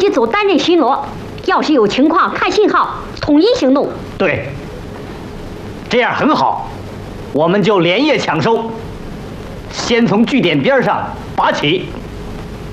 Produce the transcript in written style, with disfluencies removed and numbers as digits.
一组担任巡逻，要是有情况看信号，统一行动。 对，这样很好，我们就连夜抢收，先从据点边上拔起。